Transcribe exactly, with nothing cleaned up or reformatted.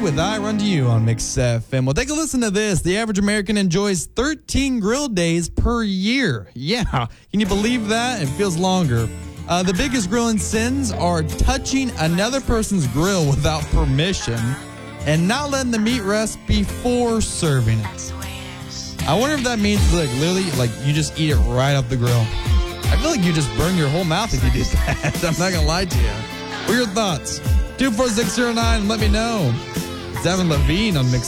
with I Run to You on Mix F M. Well, take a listen to this. The average American enjoys thirteen grill days per year. Yeah, can you believe that? It feels longer. Uh, the biggest grilling sins are touching another person's grill without permission and not letting the meat rest before serving it. I wonder if that means, like, literally, like, you just eat it right off the grill. I feel like you just burn your whole mouth if you do that. I'm not going to lie to you. What are your thoughts? two four six zero nine, let me know. It's Evan Levine on Mix